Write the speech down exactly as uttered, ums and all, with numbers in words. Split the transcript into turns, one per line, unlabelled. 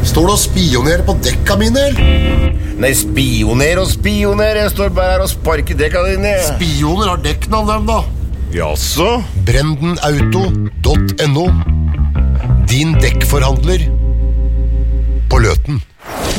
Står du og spionerer på dekka mine, eller?
Nei, spioner og spioner. Jeg står bare her og sparker dekka dine.
Spioner har dekknavn, dem da.
Jaså?
Brendenauto punktum no. Din dekkforhandler på Løten.